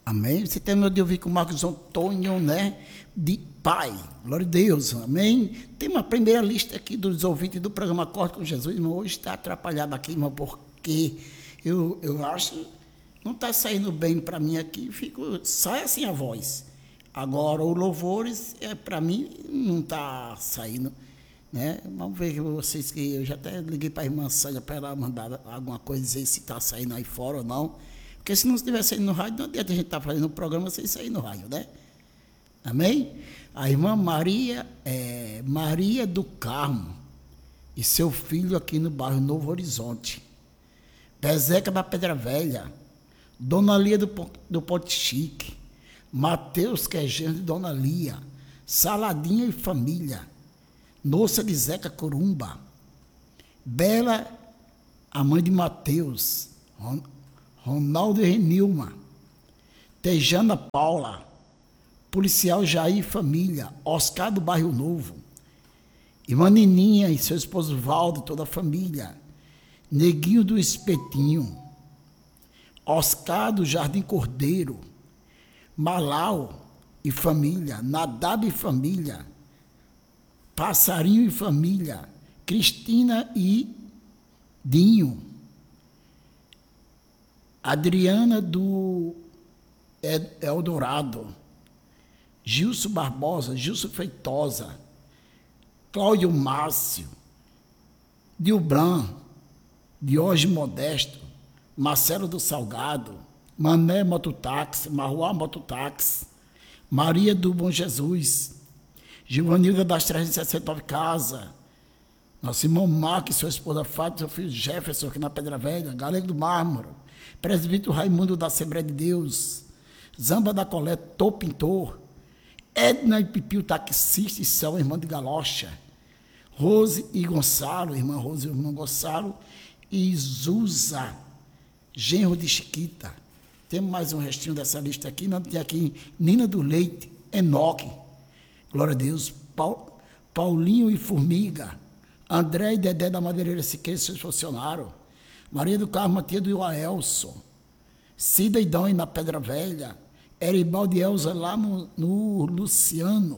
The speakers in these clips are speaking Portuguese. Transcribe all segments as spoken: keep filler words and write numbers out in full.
Amém? Você terminou de ouvir com o Marcos Antônio, né? De Pai. Glória a Deus. Amém? Tem uma primeira lista aqui dos ouvintes do programa Acorda com Jesus, irmão. Hoje está atrapalhado aqui, irmão, porque eu, eu acho não está saindo bem para mim aqui. Fico, sai assim a voz. Agora, o louvores, é, para mim, não está saindo. Né? Vamos ver vocês que eu já até liguei para a irmã Sânia para ela mandar alguma coisa, dizer se está saindo aí fora ou não. Porque se não estiver saindo no rádio, não adianta a gente estar tá fazendo um programa sem sair no rádio, né? Amém? A irmã Maria, é, Maria do Carmo e seu filho aqui no bairro Novo Horizonte. Bezeca da Pedra Velha, Dona Lia do, do Ponte Chique, Mateus Quejano de Dona Lia, Saladinha e família, Noça de Zeca Corumba, Bela, a mãe de Mateus, Ronaldo e Renilma, Tejana Paula, policial Jair e família, Oscar do Bairro Novo, irmã Nininha e seu esposo Valdo, toda a família, Neguinho do Espetinho, Oscar do Jardim Cordeiro, Malau e família, Nadab e família, Passarinho e família, Cristina e Dinho, Adriana do Eldorado, Gilson Barbosa, Gilson Feitosa, Cláudio Márcio, Dilbran, Diógenes Modesto, Marcelo do Salgado, Mané Mototáxi, Marruá Mototáxi, Maria do Bom Jesus, Givanilda das trezentas e sessenta e nove Casa, nosso irmão Marco e sua esposa Fátima, seu filho Jefferson, aqui na Pedra Velha, Galego do Mármore, Presbítero Raimundo da Assembleia de Deus, Zamba da Colete, Tô Pintor, Edna e Pipio Taxista e Céu, irmã de Galocha, Rose e Gonçalo, irmã Rose e irmão Gonçalo, e Zuza, genro de Chiquita. Temos mais um restinho dessa lista aqui. Não tem aqui Nina do Leite, Enoque, glória a Deus, Paul, Paulinho e Formiga, André e Dedé da Madeireira Siqueira, seus funcionários, Maria do Carmo, Matia do Aelson, Cida e Dão na Pedra Velha, Eribaldo e Elza lá no, no Luciano,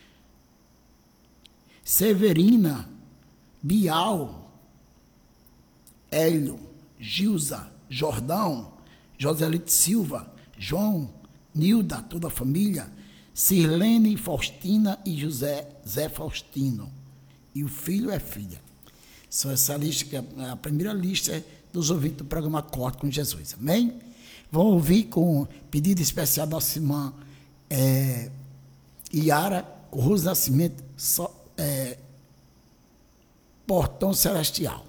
Severina, Bial, Hélio, Gilza, Jordão, Joselite Silva, João, Nilda, toda a família, Sirlene, Faustina e José Zé Faustino. E o filho é filha. Só essa lista, que é a primeira lista dos ouvintes do programa Acorda com Jesus. Amém? Vamos ouvir com pedido especial da nossa irmã é, Iara, Rose Nascimento, so, é, Portão Celestial.